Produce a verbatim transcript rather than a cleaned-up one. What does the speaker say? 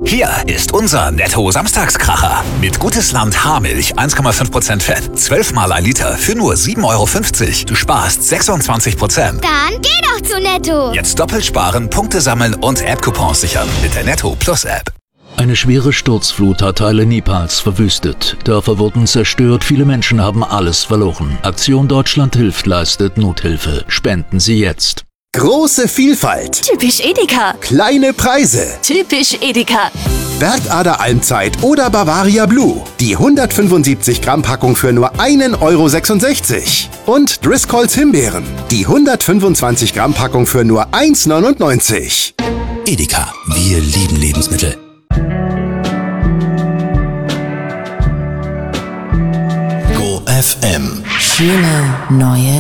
Hier ist unser Netto-Samstagskracher. Mit Gutes Land Haarmilch eins Komma fünf Prozent Fett. zwölf Mal ein Liter für nur sieben Euro fünfzig. Du sparst sechsundzwanzig Prozent. Dann geh doch zu Netto. Jetzt doppelt sparen, Punkte sammeln und App-Coupons sichern mit der Netto Plus App. Eine schwere Sturzflut hat Teile Nepals verwüstet. Dörfer wurden zerstört, viele Menschen haben alles verloren. Aktion Deutschland hilft leistet Nothilfe. Spenden Sie jetzt. Große Vielfalt. Typisch Edeka. Kleine Preise. Typisch Edeka. Bergader Almzeit oder Bavaria Blue. Die hundertfünfundsiebzig Gramm Packung für nur einen Euro sechsundsechzig. Und Driscolls Himbeeren. Die hundertfünfundzwanzig Gramm Packung für nur eins neunundneunzig. Edeka, wir lieben Lebensmittel. Go F M. Schöne neue